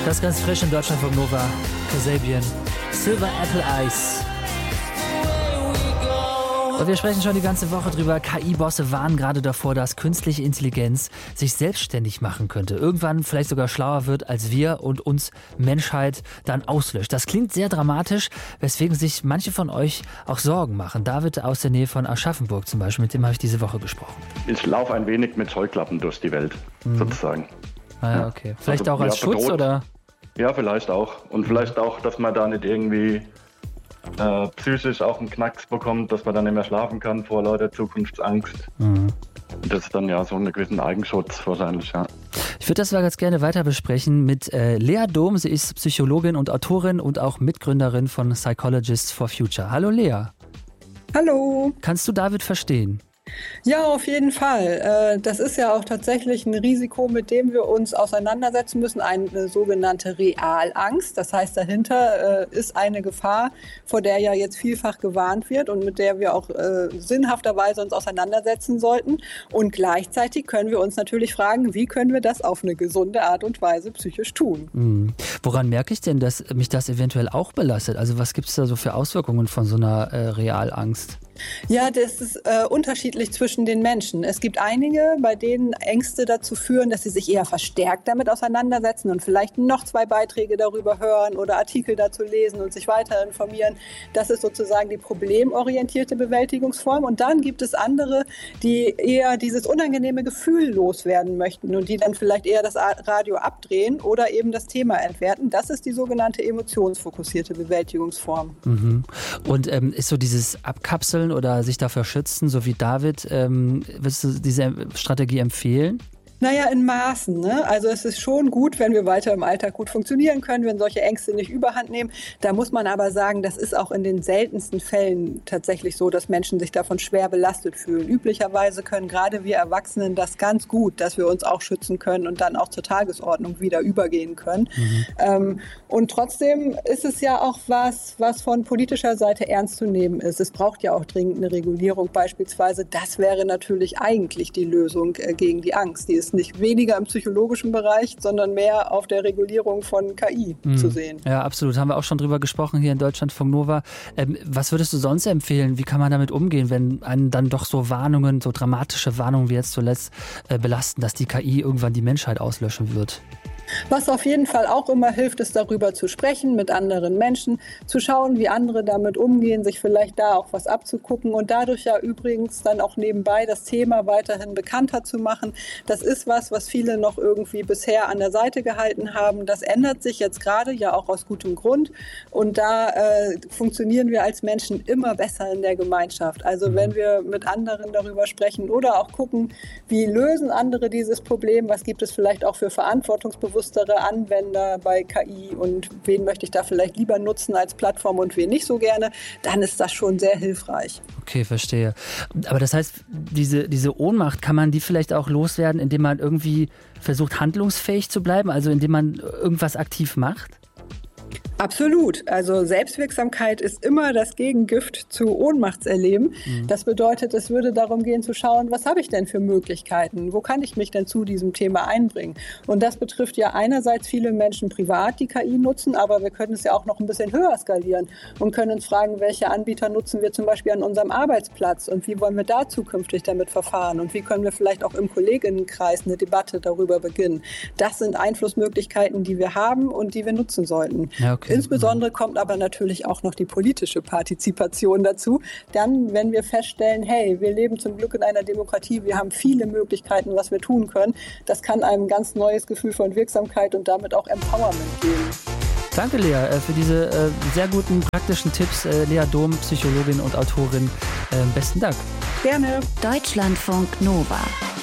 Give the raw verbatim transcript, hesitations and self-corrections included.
Das ist ganz frisch in Deutschland von Nova. Kasabian. Silver Apple Ice. Und wir sprechen schon die ganze Woche drüber. K I-Bosse warnen gerade davor, dass künstliche Intelligenz sich selbstständig machen könnte. Irgendwann vielleicht sogar schlauer wird als wir und uns Menschheit dann auslöscht. Das klingt sehr dramatisch, weswegen sich manche von euch auch Sorgen machen. David aus der Nähe von Aschaffenburg zum Beispiel, mit dem habe ich diese Woche gesprochen. Ich laufe ein wenig mit Scheuklappen durch die Welt, mhm. sozusagen. Ah, ja, okay. Vielleicht also, auch als ja, Schutz, bedroht. oder? Ja, vielleicht auch. Und vielleicht auch, dass man da nicht irgendwie äh, psychisch auch einen Knacks bekommt, dass man dann nicht mehr schlafen kann vor lauter Zukunftsangst. Mhm. Das ist dann ja so einen gewissen Eigenschutz wahrscheinlich, ja. Ich würde das mal ganz gerne weiter besprechen mit äh, Lea Dom. Sie ist Psychologin und Autorin und auch Mitgründerin von Psychologists for Future. Hallo Lea. Hallo. Kannst du David verstehen? Ja, auf jeden Fall. Das ist ja auch tatsächlich ein Risiko, mit dem wir uns auseinandersetzen müssen, eine sogenannte Realangst. Das heißt, dahinter ist eine Gefahr, vor der ja jetzt vielfach gewarnt wird und mit der wir auch sinnhafterweise uns auseinandersetzen sollten. Und gleichzeitig können wir uns natürlich fragen, wie können wir das auf eine gesunde Art und Weise psychisch tun? Mhm. Woran merke ich denn, dass mich das eventuell auch belastet? Also was gibt es da so für Auswirkungen von so einer äh, Realangst? Ja, das ist äh, unterschiedlich zwischen den Menschen. Es gibt einige, bei denen Ängste dazu führen, dass sie sich eher verstärkt damit auseinandersetzen und vielleicht noch zwei Beiträge darüber hören oder Artikel dazu lesen und sich weiter informieren. Das ist sozusagen die problemorientierte Bewältigungsform. Und dann gibt es andere, die eher dieses unangenehme Gefühl loswerden möchten und die dann vielleicht eher das Radio abdrehen oder eben das Thema entwerten. Das ist die sogenannte emotionsfokussierte Bewältigungsform. Mhm. Und ähm, ist so dieses Abkapseln oder sich dafür schützen, so wie David, ähm, würdest du diese Strategie empfehlen? Naja, in Maßen. Ne? Also es ist schon gut, wenn wir weiter im Alltag gut funktionieren können, wenn solche Ängste nicht überhand nehmen. Da muss man aber sagen, das ist auch in den seltensten Fällen tatsächlich so, dass Menschen sich davon schwer belastet fühlen. Üblicherweise können gerade wir Erwachsenen das ganz gut, dass wir uns auch schützen können und dann auch zur Tagesordnung wieder übergehen können. Mhm. Ähm, und trotzdem ist es ja auch was, was von politischer Seite ernst zu nehmen ist. Es braucht ja auch dringend eine Regulierung beispielsweise. Das wäre natürlich eigentlich die Lösung äh, gegen die Angst. Die ist nicht weniger im psychologischen Bereich, sondern mehr auf der Regulierung von K I mhm. zu sehen. Ja, absolut. Haben wir auch schon drüber gesprochen hier in Deutschland von Nova. Ähm, was würdest du sonst empfehlen? Wie kann man damit umgehen, wenn einen dann doch so Warnungen, so dramatische Warnungen wie jetzt zuletzt äh, belasten, dass die K I irgendwann die Menschheit auslöschen wird? Was auf jeden Fall auch immer hilft, ist darüber zu sprechen mit anderen Menschen, zu schauen, wie andere damit umgehen, sich vielleicht da auch was abzugucken und dadurch ja übrigens dann auch nebenbei das Thema weiterhin bekannter zu machen. Das ist was, was viele noch irgendwie bisher an der Seite gehalten haben. Das ändert sich jetzt gerade ja auch aus gutem Grund und da äh, funktionieren wir als Menschen immer besser in der Gemeinschaft. Also wenn wir mit anderen darüber sprechen oder auch gucken, wie lösen andere dieses Problem, was gibt es vielleicht auch für Verantwortungsbewusstsein, bewusstere Anwender bei K I und wen möchte ich da vielleicht lieber nutzen als Plattform und wen nicht so gerne, dann ist das schon sehr hilfreich. Okay, verstehe. Aber das heißt, diese, diese Ohnmacht, kann man die vielleicht auch loswerden, indem man irgendwie versucht, handlungsfähig zu bleiben, also indem man irgendwas aktiv macht? Absolut. Also Selbstwirksamkeit ist immer das Gegengift zu Ohnmachtserleben. Mhm. Das bedeutet, es würde darum gehen zu schauen, was habe ich denn für Möglichkeiten? Wo kann ich mich denn zu diesem Thema einbringen? Und das betrifft ja einerseits viele Menschen privat, die K I nutzen, aber wir können es ja auch noch ein bisschen höher skalieren und können uns fragen, welche Anbieter nutzen wir zum Beispiel an unserem Arbeitsplatz und wie wollen wir da zukünftig damit verfahren und wie können wir vielleicht auch im Kolleginnenkreis eine Debatte darüber beginnen. Das sind Einflussmöglichkeiten, die wir haben und die wir nutzen sollten. Ja, okay. Insbesondere kommt aber natürlich auch noch die politische Partizipation dazu. Dann, wenn wir feststellen, hey, wir leben zum Glück in einer Demokratie, wir haben viele Möglichkeiten, was wir tun können, das kann einem ein ganz neues Gefühl von Wirksamkeit und damit auch Empowerment geben. Danke, Lea, für diese äh, sehr guten praktischen Tipps. Äh, Lea Dom, Psychologin und Autorin. Äh, besten Dank. Gerne. Deutschlandfunk Nova.